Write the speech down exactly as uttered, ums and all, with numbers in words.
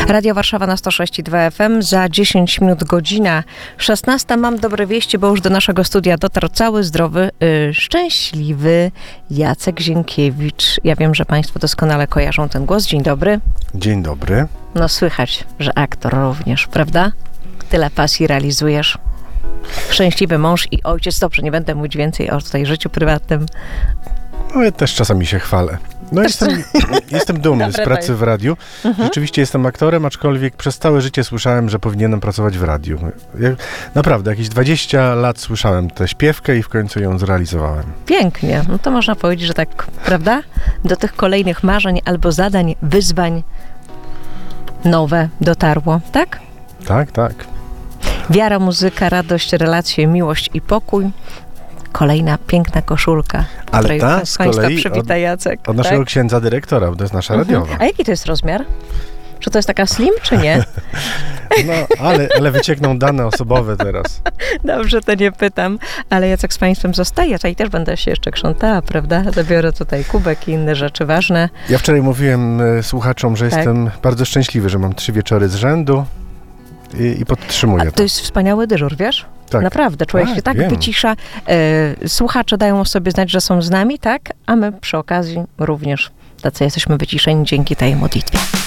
Radio Warszawa na sto sześć i dwa F M. Za dziesięć minut godzina szesnasta. Mam dobre wieści, bo już do naszego studia dotarł cały, zdrowy, yy, szczęśliwy Jacek Zienkiewicz. Ja wiem, że Państwo doskonale kojarzą ten głos. Dzień dobry. Dzień dobry. No słychać, że aktor również, prawda? Tyle pasji realizujesz. Szczęśliwy mąż i ojciec. Dobrze, nie będę mówić więcej o tutaj życiu prywatnym. No ja też czasami się chwalę. No jestem, jestem dumny Dobre z pracy w radiu. Mhm. Rzeczywiście jestem aktorem, aczkolwiek przez całe życie słyszałem, że powinienem pracować w radiu. Ja, naprawdę, jakieś dwadzieścia lat słyszałem tę śpiewkę i w końcu ją zrealizowałem. Pięknie. No to można powiedzieć, że tak, prawda? Do tych kolejnych marzeń albo zadań, wyzwań nowe dotarło, tak? Tak, tak. Wiara, muzyka, radość, relacje, miłość i pokój. Kolejna piękna koszulka, ale której ta z Państwa kolei przywita od, Jacek. od naszego tak? księdza dyrektora, bo to jest nasza Mhm. radiowa. A jaki to jest rozmiar? Czy to jest taka slim, czy nie? No, ale, ale wyciekną dane osobowe teraz. Dobrze, to nie pytam, ale Jacek z Państwem zostaje, ja też będę się jeszcze krzątała, prawda? Zabiorę tutaj kubek i inne rzeczy ważne. Ja wczoraj mówiłem e, słuchaczom, że Tak. jestem bardzo szczęśliwy, że mam trzy wieczory z rzędu i, i podtrzymuję A to. to jest wspaniały dyżur, wiesz? Tak. Naprawdę, człowiek Tak, się tak wiem. wycisza. E, słuchacze dają o sobie znać, że są z nami, tak? A my przy okazji również tacy jesteśmy wyciszeni dzięki tej modlitwie.